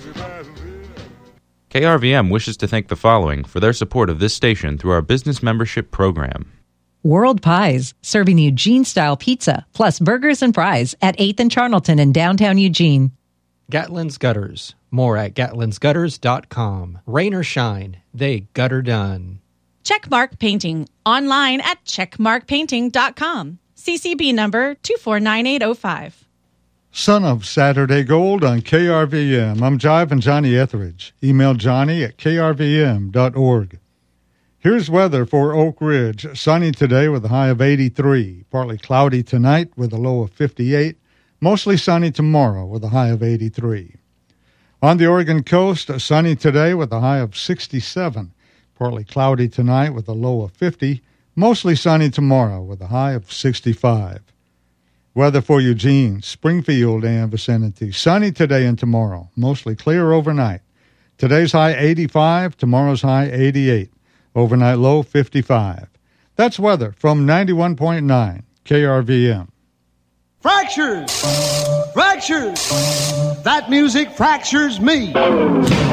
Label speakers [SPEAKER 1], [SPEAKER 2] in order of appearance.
[SPEAKER 1] KRVM wishes to thank the following for their support of this station through our business membership program.
[SPEAKER 2] World Pies, serving Eugene-style pizza, plus burgers and fries at 8th and Charlton in downtown Eugene.
[SPEAKER 3] Gatlin's Gutters. More at gatlinsgutters.com. Rain or shine, they gutter done.
[SPEAKER 4] Checkmark Painting, online at checkmarkpainting.com. CCB number 249805.
[SPEAKER 5] Son of Saturday Gold on KRVM. I'm Jive and Johnny Etheridge. Email Johnny at krvm.org. Here's weather for Oak Ridge. Sunny today with a high of 83. Partly cloudy tonight with a low of 58. Mostly sunny tomorrow with a high of 83. On the Oregon coast, sunny today with a high of 67. Partly cloudy tonight with a low of 50. Mostly sunny tomorrow with a high of 65. Weather for Eugene, Springfield, and vicinity. Sunny today and tomorrow. Mostly clear overnight. Today's high 85, tomorrow's high 88. Overnight low 55. That's weather from 91.9 KRVM.
[SPEAKER 6] Fractures! Fractures! That music fractures me.